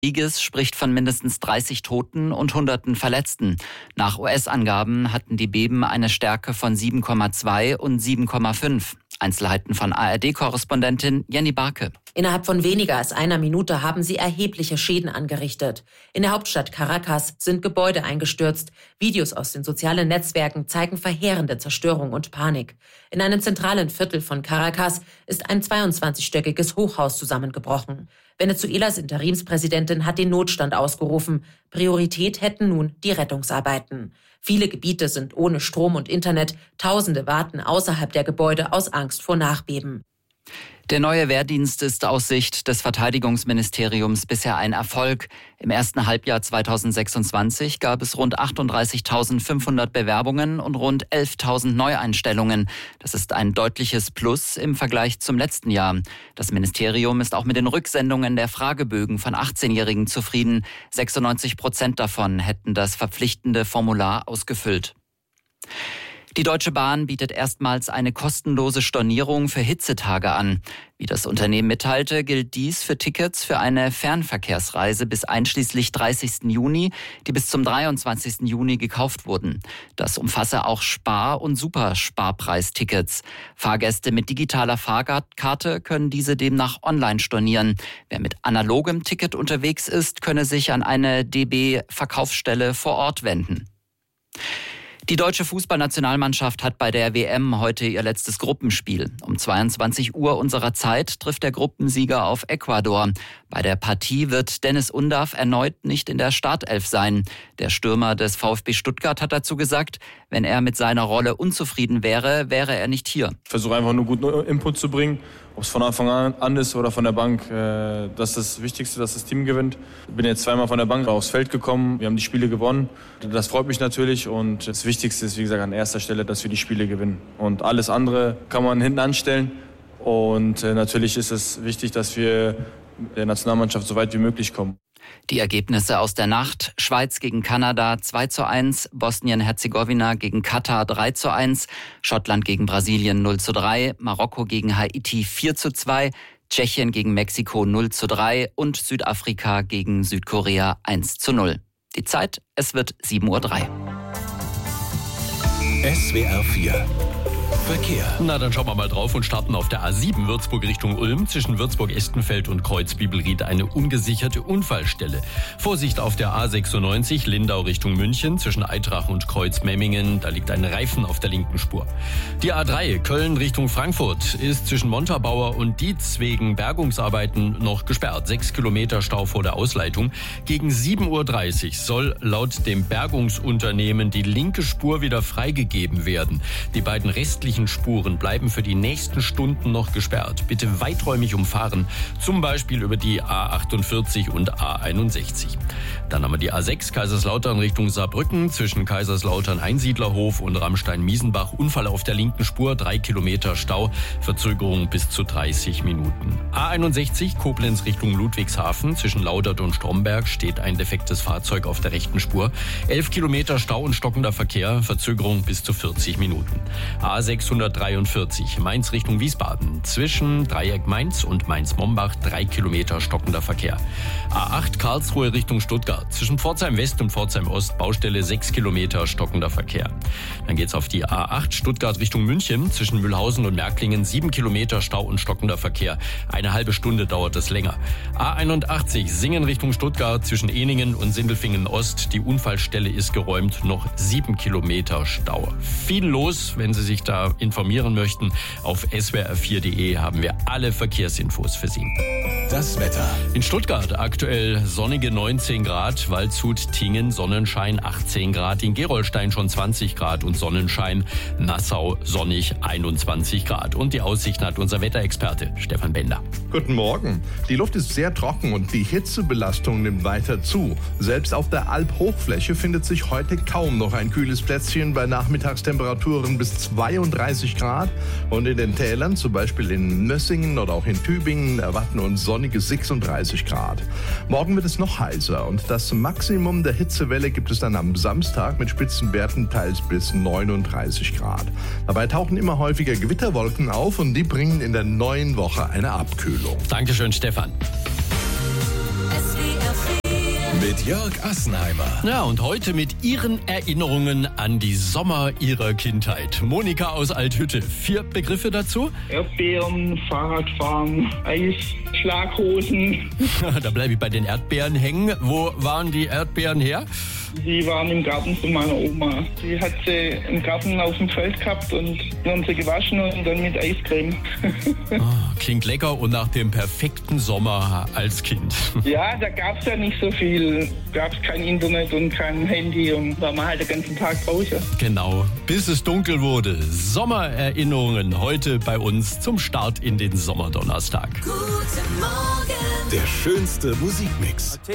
Krieges spricht von mindestens 30 Toten und Hunderten Verletzten. Nach US-Angaben hatten die Beben eine Stärke von 7,2 und 7,5. Einzelheiten von ARD-Korrespondentin Jenny Barke. Innerhalb von weniger als einer Minute haben sie erhebliche Schäden angerichtet. In der Hauptstadt Caracas sind Gebäude eingestürzt. Videos aus den sozialen Netzwerken zeigen verheerende Zerstörung und Panik. In einem zentralen Viertel von Caracas ist ein 22-stöckiges Hochhaus zusammengebrochen. Venezuelas Interimspräsidentin hat den Notstand ausgerufen. Priorität hätten nun die Rettungsarbeiten. Viele Gebiete sind ohne Strom und Internet. Tausende warten außerhalb der Gebäude aus Angst vor Nachbeben. Der neue Wehrdienst ist aus Sicht des Verteidigungsministeriums bisher ein Erfolg. Im ersten Halbjahr 2026 gab es rund 38.500 Bewerbungen und rund 11.000 Neueinstellungen. Das ist ein deutliches Plus im Vergleich zum letzten Jahr. Das Ministerium ist auch mit den Rücksendungen der Fragebögen von 18-Jährigen zufrieden. 96% davon hätten das verpflichtende Formular ausgefüllt. Die Deutsche Bahn bietet erstmals eine kostenlose Stornierung für Hitzetage an. Wie das Unternehmen mitteilte, gilt dies für Tickets für eine Fernverkehrsreise bis einschließlich 30. Juni, die bis zum 23. Juni gekauft wurden. Das umfasse auch Spar- und Supersparpreistickets. Fahrgäste mit digitaler Fahrkarte können diese demnach online stornieren. Wer mit analogem Ticket unterwegs ist, könne sich an eine DB-Verkaufsstelle vor Ort wenden. Die deutsche Fußballnationalmannschaft hat bei der WM heute ihr letztes Gruppenspiel. Um 22 Uhr unserer Zeit trifft der Gruppensieger auf Ecuador. Bei der Partie wird Dennis Undav erneut nicht in der Startelf sein. Der Stürmer des VfB Stuttgart hat dazu gesagt, wenn er mit seiner Rolle unzufrieden wäre, wäre er nicht hier. Ich versuche einfach nur guten Input zu bringen. Ob es von Anfang an ist oder von der Bank, das ist das Wichtigste, dass das Team gewinnt. Ich bin jetzt zweimal von der Bank aufs Feld gekommen, wir haben die Spiele gewonnen. Das freut mich natürlich und das Wichtigste ist, wie gesagt, an erster Stelle, dass wir die Spiele gewinnen. Und alles andere kann man hinten anstellen und natürlich ist es wichtig, dass wir der Nationalmannschaft so weit wie möglich kommen. Die Ergebnisse aus der Nacht: Schweiz gegen Kanada 2:1, Bosnien-Herzegowina gegen Katar 3:1, Schottland gegen Brasilien 0:3, Marokko gegen Haiti 4:2, Tschechien gegen Mexiko 0:3 und Südafrika gegen Südkorea 1:0. Die Zeit: es wird 7:03 Uhr. SWR 4 Verkehr. Na, dann schauen wir mal drauf und starten auf der A7 Würzburg Richtung Ulm. Zwischen Würzburg-Estenfeld und Kreuz-Bibelried eine ungesicherte Unfallstelle. Vorsicht auf der A96 Lindau Richtung München. Zwischen Eitrach und Kreuz-Memmingen, da liegt ein Reifen auf der linken Spur. Die A3 Köln Richtung Frankfurt ist zwischen Montabaur und Dietz wegen Bergungsarbeiten noch gesperrt. 6 Kilometer Stau vor der Ausleitung. Gegen 7:30 Uhr soll laut dem Bergungsunternehmen die linke Spur wieder freigegeben werden. Die beiden restlichen Spuren bleiben für die nächsten Stunden noch gesperrt. Bitte weiträumig umfahren, zum Beispiel über die A48 und A61. Dann haben wir die A6 Kaiserslautern Richtung Saarbrücken. Zwischen Kaiserslautern Einsiedlerhof und Ramstein-Miesenbach Unfall auf der linken Spur, 3 Kilometer Stau, Verzögerung bis zu 30 Minuten. A61 Koblenz Richtung Ludwigshafen. Zwischen Laudert und Stromberg steht ein defektes Fahrzeug auf der rechten Spur. 11 Kilometer Stau und stockender Verkehr, Verzögerung bis zu 40 Minuten. A643 Mainz Richtung Wiesbaden. Zwischen Dreieck Mainz und Mainz-Mombach 3 Kilometer stockender Verkehr. A8 Karlsruhe Richtung Stuttgart. Zwischen Pforzheim West und Pforzheim Ost Baustelle 6 Kilometer stockender Verkehr. Dann geht's auf die A8 Stuttgart Richtung München. Zwischen Mühlhausen und Märklingen 7 Kilometer Stau und stockender Verkehr. Eine halbe Stunde dauert es länger. A81 Singen Richtung Stuttgart. Zwischen Eningen und Sindelfingen Ost. Die Unfallstelle ist geräumt. Noch 7 Kilometer Stau. Viel los, wenn Sie sich da informieren möchten. Auf swr4.de haben wir alle Verkehrsinfos für Sie. Das Wetter. In Stuttgart aktuell sonnige 19 Grad, Waldshut, Tingen, Sonnenschein 18 Grad, in Gerolstein schon 20 Grad und Sonnenschein, Nassau sonnig 21 Grad. Und die Aussichten hat unser Wetterexperte Stefan Bender. Guten Morgen. Die Luft ist sehr trocken und die Hitzebelastung nimmt weiter zu. Selbst auf der Alphochfläche findet sich heute kaum noch ein kühles Plätzchen bei Nachmittagstemperaturen bis 32 Grad. Und in den Tälern, zum Beispiel in Mössingen oder auch in Tübingen, erwarten uns sonnige 36 Grad. Morgen wird es noch heißer und das Maximum der Hitzewelle gibt es dann am Samstag mit Spitzenwerten teils bis 39 Grad. Dabei tauchen immer häufiger Gewitterwolken auf und die bringen in der neuen Woche eine Abkühlung. Dankeschön, Stefan. SWR4 Mit Jörg Assenheimer. Ja, und heute mit Ihren Erinnerungen an die Sommer Ihrer Kindheit. Monika aus Althütte, 4 Begriffe dazu? Erdbeeren, Fahrradfahren, Eis, Schlaghosen. Da bleibe ich bei den Erdbeeren hängen. Wo waren die Erdbeeren her? Die waren im Garten von meiner Oma. Die hat sie im Garten auf dem Feld gehabt und wir haben sie gewaschen und dann mit Eiscreme. Klingt lecker und nach dem perfekten Sommer als Kind. Ja, da gab es ja nicht so viel. Gab es kein Internet und kein Handy und war man halt den ganzen Tag draußen. Genau, bis es dunkel wurde. Sommererinnerungen heute bei uns zum Start in den Sommerdonnerstag. Guten Morgen. Der schönste Musikmix.